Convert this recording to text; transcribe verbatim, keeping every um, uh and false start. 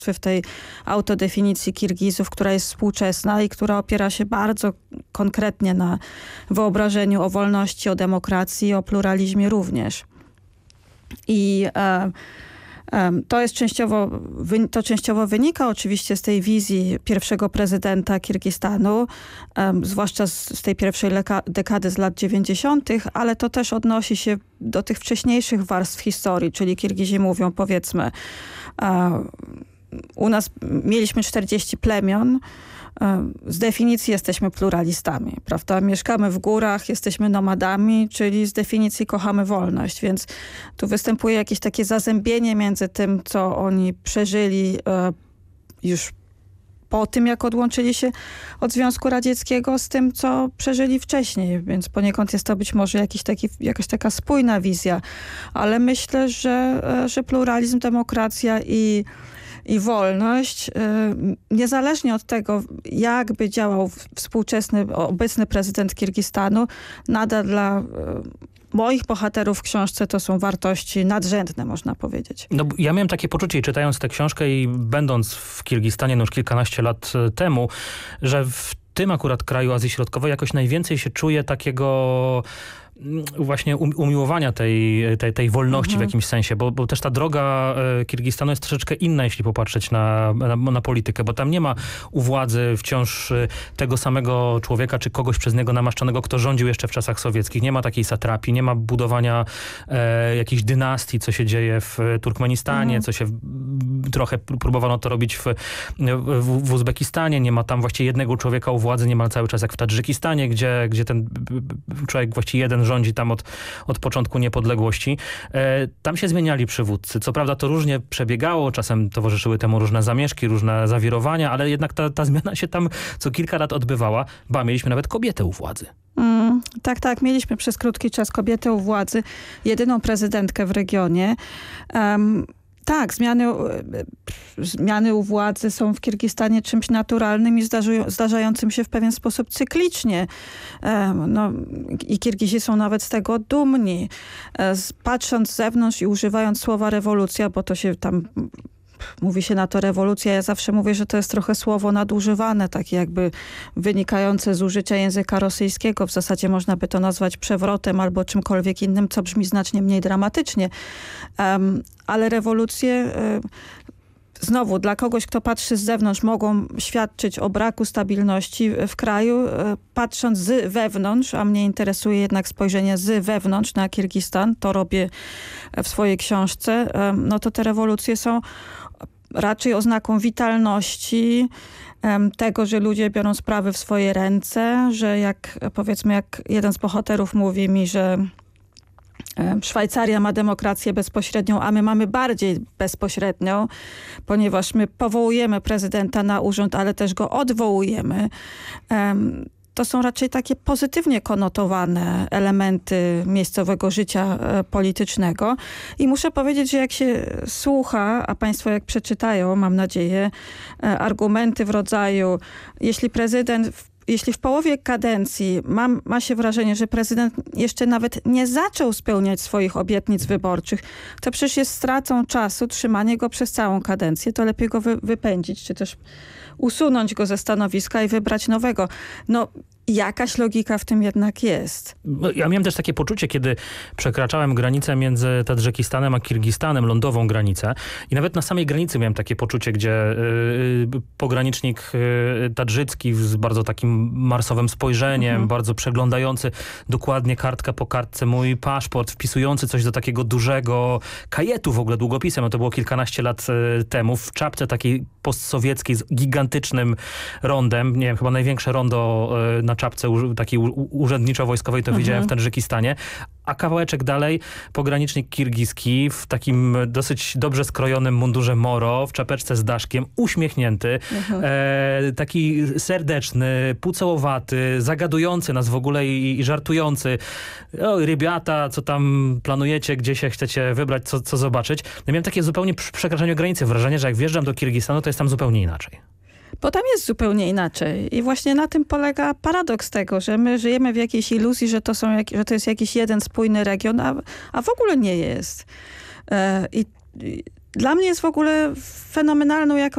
w tej autodefinicji Kirgizów, która jest współczesna i która opiera się bardzo konkretnie na wyobrażeniu o wolności, o demokracji, o pluralizmie również. I e, e, to jest częściowo, to częściowo wynika oczywiście z tej wizji pierwszego prezydenta Kirgistanu, e, zwłaszcza z, z tej pierwszej leka, dekady z lat dziewięćdziesiątych, ale to też odnosi się do tych wcześniejszych warstw historii, czyli Kirgizi mówią, powiedzmy, e, u nas mieliśmy czterdzieści plemion. Z definicji jesteśmy pluralistami, prawda? Mieszkamy w górach, jesteśmy nomadami, czyli z definicji kochamy wolność, więc tu występuje jakieś takie zazębienie między tym, co oni przeżyli już po tym, jak odłączyli się od Związku Radzieckiego, z tym, co przeżyli wcześniej, więc poniekąd jest to być może jakiś taki, jakaś taka spójna wizja, ale myślę, że, że pluralizm, demokracja i I wolność, niezależnie od tego, jak by działał współczesny, obecny prezydent Kirgistanu, nadal dla moich bohaterów w książce to są wartości nadrzędne, można powiedzieć. No, ja miałem takie poczucie, czytając tę książkę i będąc w Kirgistanie no już kilkanaście lat temu, że w tym akurat kraju Azji Środkowej jakoś najwięcej się czuje takiego właśnie umiłowania tej, tej, tej wolności mhm. w jakimś sensie, bo, bo też ta droga Kirgistanu jest troszeczkę inna, jeśli popatrzeć na, na, na politykę, bo tam nie ma u władzy wciąż tego samego człowieka, czy kogoś przez niego namaszczonego, kto rządził jeszcze w czasach sowieckich. Nie ma takiej satrapii, nie ma budowania e, jakiejś dynastii, co się dzieje w Turkmenistanie, mhm. co się w, trochę próbowano to robić w, w, w Uzbekistanie. Nie ma tam właściwie jednego człowieka u władzy, nie ma cały czas jak w Tadżykistanie, gdzie, gdzie ten człowiek właściwie jeden rządzi tam od, od początku niepodległości. E, tam się zmieniali przywódcy. Co prawda to różnie przebiegało, czasem towarzyszyły temu różne zamieszki, różne zawirowania, ale jednak ta, ta zmiana się tam co kilka lat odbywała. Ba, mieliśmy nawet kobietę u władzy. Mm, tak, tak. Mieliśmy przez krótki czas kobietę u władzy, jedyną prezydentkę w regionie. Um, Tak, zmiany, zmiany u władzy są w Kirgistanie czymś naturalnym i zdarzającym się w pewien sposób cyklicznie. No, i Kirgizi są nawet z tego dumni. Patrząc z zewnątrz i używając słowa rewolucja, bo to się tam... Mówi się na to rewolucja. Ja zawsze mówię, że to jest trochę słowo nadużywane, takie jakby wynikające z użycia języka rosyjskiego. W zasadzie można by to nazwać przewrotem albo czymkolwiek innym, co brzmi znacznie mniej dramatycznie. Um, ale rewolucje... Y Znowu, dla kogoś, kto patrzy z zewnątrz, mogą świadczyć o braku stabilności w kraju. Patrząc z wewnątrz, a mnie interesuje jednak spojrzenie z wewnątrz na Kirgistan, to robię w swojej książce, no to te rewolucje są raczej oznaką witalności, tego, że ludzie biorą sprawy w swoje ręce, że jak powiedzmy, jak jeden z bohaterów mówi mi, że Szwajcaria ma demokrację bezpośrednią, a my mamy bardziej bezpośrednią, ponieważ my powołujemy prezydenta na urząd, ale też go odwołujemy. To są raczej takie pozytywnie konotowane elementy miejscowego życia politycznego. I muszę powiedzieć, że jak się słucha, a państwo jak przeczytają, mam nadzieję, argumenty w rodzaju, jeśli prezydent Jeśli w połowie kadencji ma, ma się wrażenie, że prezydent jeszcze nawet nie zaczął spełniać swoich obietnic wyborczych, to przecież jest stratą czasu trzymanie go przez całą kadencję. To lepiej go wy, wypędzić, czy też usunąć go ze stanowiska i wybrać nowego. No, jakaś logika w tym jednak jest. Ja miałem też takie poczucie, kiedy przekraczałem granicę między Tadżykistanem a Kirgistanem, lądową granicę. I nawet na samej granicy miałem takie poczucie, gdzie y, pogranicznik y, tadżycki z bardzo takim marsowym spojrzeniem, mhm. bardzo przeglądający dokładnie kartka po kartce mój paszport, wpisujący coś do takiego dużego kajetu w ogóle długopisem. No to było kilkanaście lat y, temu, w czapce takiej postsowieckiej z gigantycznym rondem. Nie wiem, chyba największe rondo y, na czapce takiej urzędniczo-wojskowej to mhm. widziałem w Tadżykistanie, a kawałeczek dalej pogranicznik kirgiski w takim dosyć dobrze skrojonym mundurze moro, w czapeczce z daszkiem, uśmiechnięty, mhm. e, taki serdeczny, pucołowaty, zagadujący nas w ogóle i, i żartujący. O, rybiata, co tam planujecie, gdzie się chcecie wybrać, co, co zobaczyć. No miałem takie zupełnie przy przekraczaniu granicy wrażenie, że jak wjeżdżam do Kirgistanu, to jest tam zupełnie inaczej. Bo tam jest zupełnie inaczej. I właśnie na tym polega paradoks tego, że my żyjemy w jakiejś iluzji, że to, są, że to jest jakiś jeden spójny region, a, a w ogóle nie jest. I, i dla mnie jest w ogóle fenomenalną jakąś